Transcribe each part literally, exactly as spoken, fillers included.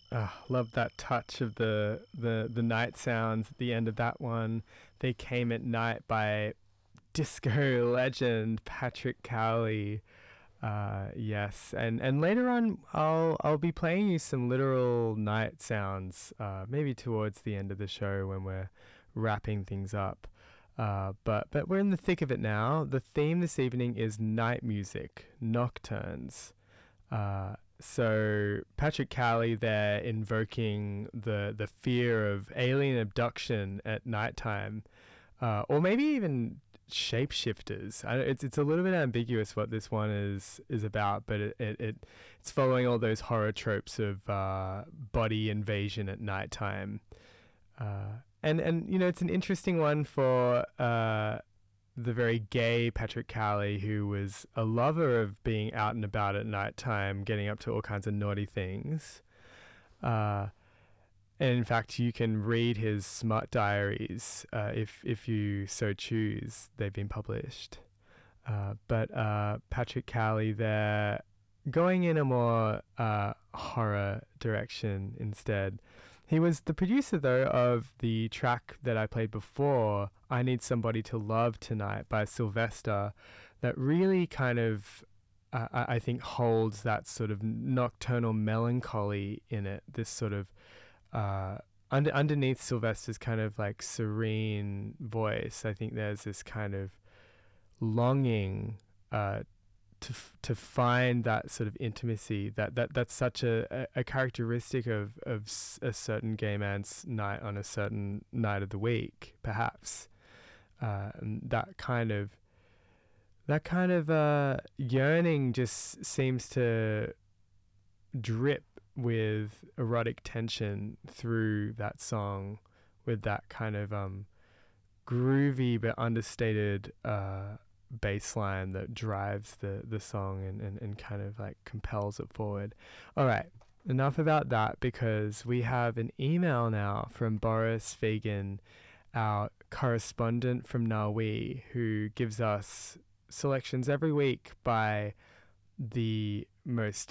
Uh, love that touch of the, the the night sounds at the end of that one. They Came at Night by disco legend Patrick Cowley. Uh, yes, and and later on, I'll I'll be playing you some literal night sounds. Uh, maybe towards the end of the show when we're wrapping things up. Uh, but but we're in the thick of it now. The theme this evening is night music, nocturnes. Uh, so Patrick Cowley there invoking the the fear of alien abduction at nighttime, uh, or maybe even shapeshifters. I, it's it's a little bit ambiguous what this one is is about, but it, it, it it's following all those horror tropes of uh, body invasion at nighttime. Uh, and and you know it's an interesting one for uh, the very gay Patrick Cowley, who was a lover of being out and about at nighttime, getting up to all kinds of naughty things. Uh, and in fact, you can read his smut diaries uh, if if you so choose. They've been published. Uh, but uh, Patrick Cowley there, going in a more uh, horror direction instead. He was the producer, though, of the track that I played before, I Need Somebody to Love Tonight by Sylvester, that really kind of, uh, I think, holds that sort of nocturnal melancholy in it. This sort of, uh, under, underneath Sylvester's kind of like serene voice, I think there's this kind of longing uh, to f- to find that sort of intimacy that, that that's such a, a, a characteristic of of s- a certain gay man's night on a certain night of the week, perhaps. Uh, and that kind of that kind of uh, yearning just seems to drip with erotic tension through that song, with that kind of um, groovy but understated uh, bass line that drives the, the song and, and, and kind of like compels it forward. All right, enough about that, because we have an email now from Boris Fagan, our correspondent from Naui, who gives us selections every week by the most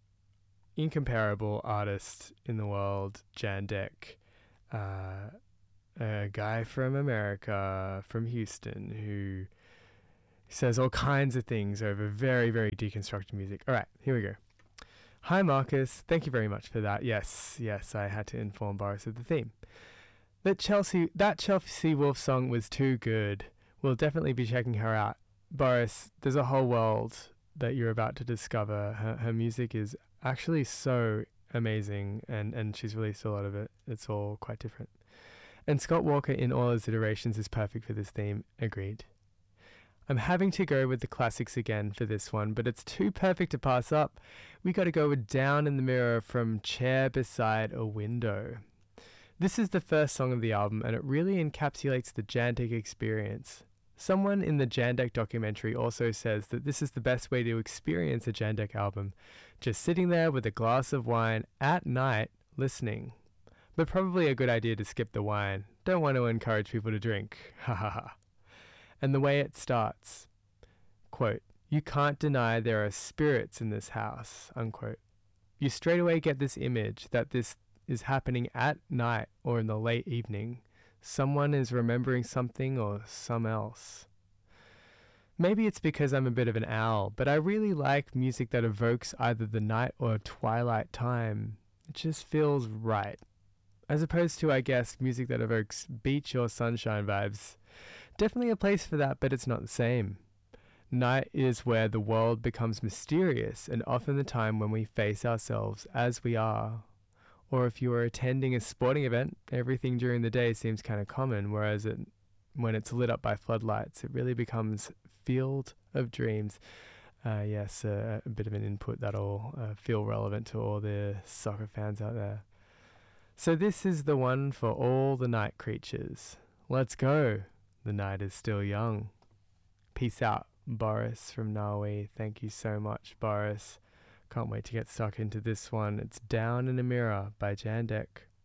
incomparable artist in the world, Jandek, uh, a guy from America, from Houston, who says all kinds of things over very, very deconstructed music. All right, here we go. Hi, Marcus. Thank you very much for that. Yes, yes, I had to inform Boris of the theme. That Chelsea, that Chelsea Wolfe song was too good. We'll definitely be checking her out. Boris, there's a whole world that you're about to discover. Her, her music is actually so amazing, and, and she's released a lot of it. It's all quite different. And Scott Walker in all his iterations is perfect for this theme. Agreed. I'm having to go with the classics again for this one, but it's too perfect to pass up. We got to go with Down in the Mirror from Chair Beside a Window. This is the first song of the album, and it really encapsulates the Jandek experience. Someone in the Jandek documentary also says that this is the best way to experience a Jandek album, just sitting there with a glass of wine at night listening. But probably a good idea to skip the wine. Don't want to encourage people to drink. Ha ha ha. And the way it starts, quote, "You can't deny there are spirits in this house," unquote. You straight away get this image that this is happening at night or in the late evening. Someone is remembering something or some else. Maybe it's because I'm a bit of an owl, but I really like music that evokes either the night or twilight time. It just feels right. As opposed to, I guess, music that evokes beach or sunshine vibes. Definitely a place for that, but it's not the same. Night is where the world becomes mysterious, and often the time when we face ourselves as we are. Or if you are attending a sporting event, everything during the day seems kind of common, whereas it, when it's lit up by floodlights, it really becomes Field of Dreams. Uh, yes, uh, a bit of an input that'll uh, feel relevant to all the soccer fans out there. So this is the one for all the night creatures. Let's go. The night is still young. Peace out, Boris from Naui. Thank you so much, Boris. Can't wait to get stuck into this one. It's Down in a Mirror by Jandek.